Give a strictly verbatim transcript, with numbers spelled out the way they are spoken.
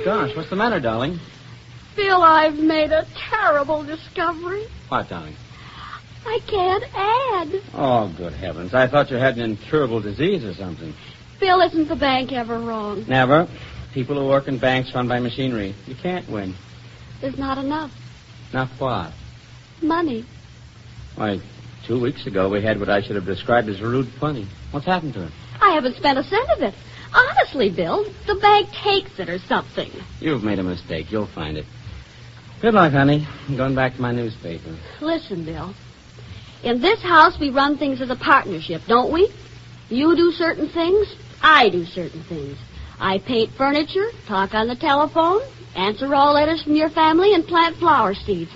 gosh, what's the matter, darling? Bill, I've made a terrible discovery. What, darling? I can't add. Oh, good heavens. I thought you had an incurable disease or something. Bill, isn't the bank ever wrong? Never. People who work in banks run by machinery. You can't win. There's not enough. Not what? Money. Why, two weeks ago we had what I should have described as rude plenty. What's happened to it? I haven't spent a cent of it. Honestly, Bill, the bank takes it or something. You've made a mistake. You'll find it. Good luck, honey. I'm going back to my newspaper. Listen, Bill. In this house, we run things as a partnership, don't we? You do certain things, I do certain things. I paint furniture, talk on the telephone, answer all letters from your family, and plant flower seeds.